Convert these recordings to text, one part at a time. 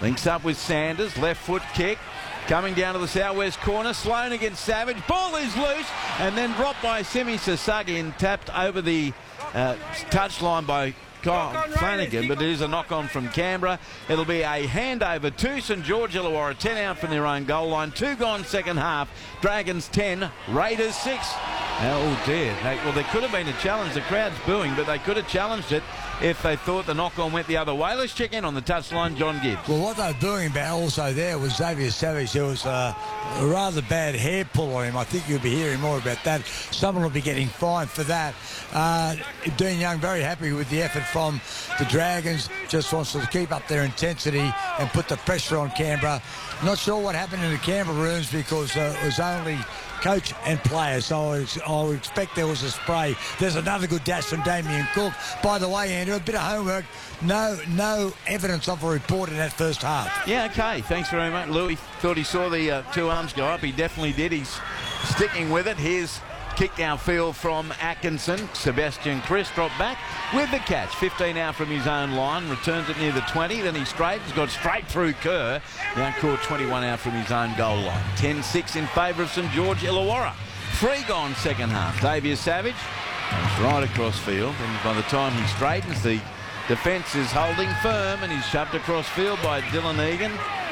Links up with Sanders, left foot kick. Coming down to the southwest corner, Sloan against Savage. Ball is loose and then dropped by Simi Sasagi and tapped over the touchline by Flanagan, but it is a knock-on from Canberra. It'll be a handover to St George Illawarra, 10 out from their own goal line. 2 gone second half. Dragons 10, Raiders 6. Oh dear. Well, there could have been a challenge. The crowd's booing, but they could have challenged it if they thought the knock-on went the other way. Let's check in on the touchline, John Gibbs. Well, what they were doing about also there was Xavier Savage. There was a rather bad hair pull on him. I think you'll be hearing more about that. Someone will be getting fined for that. Dean Young very happy with the effort from the Dragons. Just wants to keep up their intensity and put the pressure on Canberra. Not sure what happened in the Canberra rooms because it was only coach and players, so I would expect there was a spray. There's another good dash from Damien Cook. By the way, Andrew, a bit of homework. No evidence of a report in that first half. Yeah, okay. Thanks very much. Louis thought he saw the 2 arms go up. He definitely did. He's sticking with it. Here's kick downfield from Atkinson. Sebastian Chris dropped back with the catch. 15 out from his own line. Returns it near the 20. Then he straightens. Got straight through Kerr. Now caught 21 out from his own goal line. 10-6 in favour of St George Illawarra. 3 gone second half. Xavier Savage comes right across field. And by the time he straightens, the defence is holding firm. And he's shoved across field by Dylan Egan.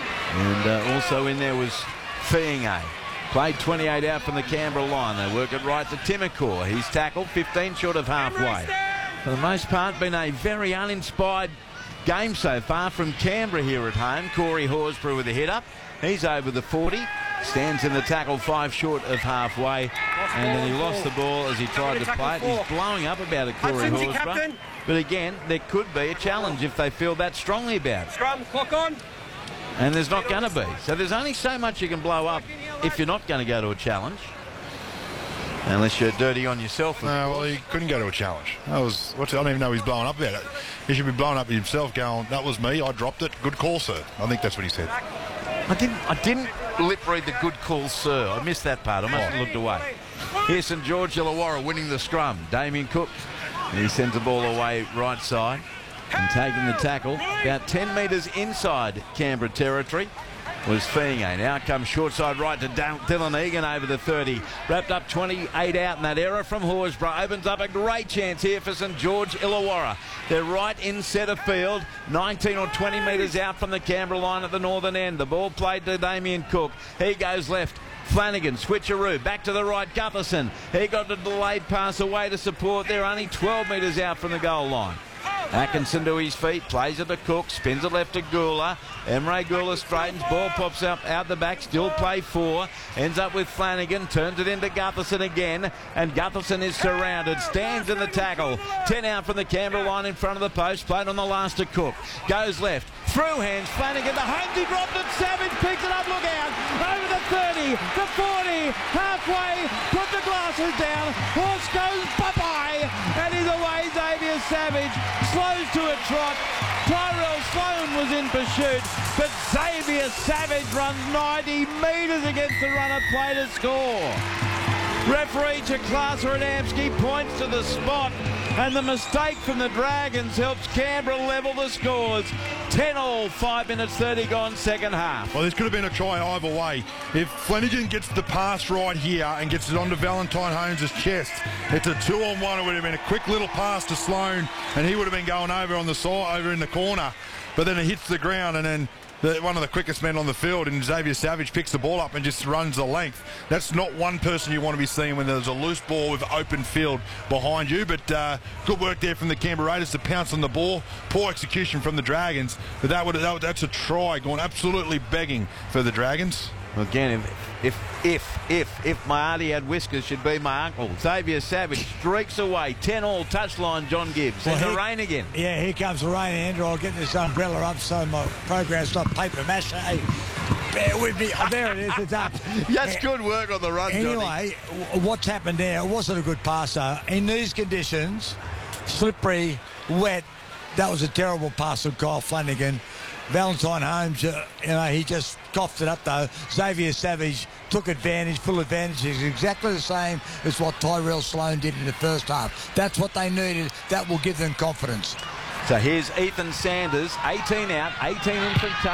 And also in there was Fiinga. Played 28 out from the Canberra line. They work it right to Timokor. He's tackled 15 short of halfway. For the most part, been a very uninspired game so far from Canberra here at home. Corey Horsburgh with a hit up. He's over the 40. Stands in the tackle 5 short of halfway. And then he lost the ball as he tried to play it. He's blowing up about it, Corey Horsburgh. But again, there could be a challenge if they feel that strongly about it. Scrum, clock on. And there's not going to be. So there's only so much you can blow up if you're not going to go to a challenge. Unless you're dirty on yourself. No, well, he couldn't go to a challenge. I don't even know he's blowing up about it. He should be blowing up himself going, that was me, I dropped it. Good call, sir. I think that's what he said. I didn't lip read the good call, sir. I missed that part. I must have looked away. Here's St George Illawarra winning the scrum. Damien Cook. He sends the ball away right side. And taking the tackle about 10 metres inside Canberra territory was Fiinga. Now comes short side right to Dylan Egan over the 30. Wrapped up 28 out in that error from Horsburgh. Opens up a great chance here for St George Illawarra. They're right in centre field, 19 or 20 metres out from the Canberra line at the northern end. The ball played to Damien Cook. He goes left. Flanagan, switcheroo, back to the right, Gutherson. He got the delayed pass away to support. They're only 12 metres out from the goal line. Atkinson to his feet, plays it to Cook, spins it left to Gula. Emre Gula straightens, ball pops up out the back, still play 4. Ends up with Flanagan, turns it into Gutherson again, and Gutherson is surrounded, stands in the tackle. 10 out from the Canberra line in front of the post, played on the last to Cook. Goes left, through hands, Flanagan, the Holmesy dropped it, Savage picks it up, look out, over the 30, the 40, halfway, put the glasses down, horse goes bye-bye, and he's away, Xavier Savage. Slows to a trot. Tyrell Sloan was in pursuit, but Xavier Savage runs 90 metres against the runner play to score. Referee Chiclasa Adamski points to the spot, and the mistake from the Dragons helps Canberra level the scores. 10-all, 5 minutes 30 gone second half. Well, this could have been a try either way. If Flanagan gets the pass right here and gets it onto Valentine Holmes' chest, it's a 2-on-1. It would have been a quick little pass to Sloan, and he would have been going over on the side, over in the corner. But then it hits the ground, and then one of the quickest men on the field, and Xavier Savage picks the ball up and just runs the length. That's not one person you want to be seeing when there's a loose ball with open field behind you. But good work there from the Canberra Raiders to pounce on the ball. Poor execution from the Dragons. But that's a try going absolutely begging for the Dragons. Again, if my auntie had whiskers, she'd be my uncle. Xavier Savage streaks away. 10-all touchline, John Gibbs. And the rain again. Yeah, here comes the rain, Andrew. I'll get this umbrella up so my program's not paper mache. Bear with me. Oh, there it is. It's up. That's good work on the run, Johnny. Anyway, what's happened there, it wasn't a good pass, though. In these conditions, slippery, wet, that was a terrible pass from Kyle Flanagan. Valentine Holmes, he just coughed it up, though. Xavier Savage took advantage, full advantage. It's exactly the same as what Tyrell Sloan did in the first half. That's what they needed. That will give them confidence. So here's Ethan Sanders, 18 out, 18 in from touch.